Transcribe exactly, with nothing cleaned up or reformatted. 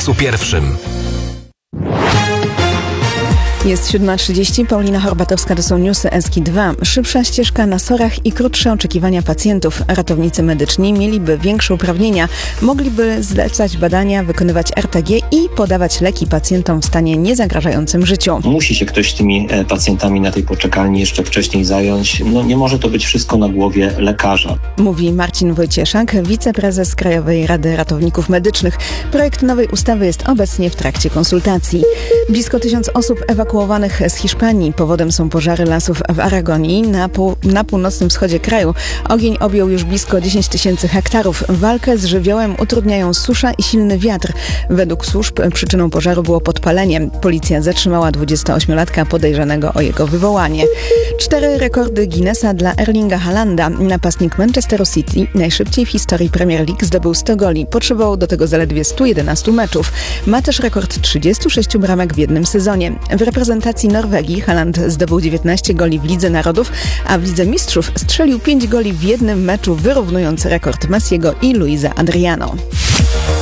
Rasu Pierwszym. Jest siódma trzydzieści, Paulina Horbatowska, to są newsy S K I dwa. Szybsza ścieżka na sorach i krótsze oczekiwania pacjentów. Ratownicy medyczni mieliby większe uprawnienia. Mogliby zlecać badania, wykonywać R T G i podawać leki pacjentom w stanie niezagrażającym życiu. Musi się ktoś tymi pacjentami na tej poczekalni jeszcze wcześniej zająć. No nie może to być wszystko na głowie lekarza. Mówi Marcin Wojcieszak, wiceprezes Krajowej Rady Ratowników Medycznych. Projekt nowej ustawy jest obecnie w trakcie konsultacji. Blisko tysiąc osób ewakuowanych z Hiszpanii. Powodem są pożary lasów w Aragonii na, pół, na północnym wschodzie kraju. Ogień objął już blisko dziesięć tysięcy hektarów. Walkę z żywiołem utrudniają susza i silny wiatr. Według służb przyczyną pożaru było podpalenie. Policja zatrzymała dwudziestoośmiolatka podejrzanego o jego wywołanie. Cztery rekordy Guinnessa dla Erlinga Haalanda. Napastnik Manchesteru City najszybciej w historii Premier League zdobył sto goli. Potrzebował do tego zaledwie stu jedenastu meczów. Ma też rekord trzydziestu sześciu bramek w jednym sezonie. W reprezentacji Norwegii Haaland zdobył dziewiętnaście goli w Lidze Narodów, a w Lidze Mistrzów strzelił pięć goli w jednym meczu, wyrównując rekord Messiego i Luisa Adriano.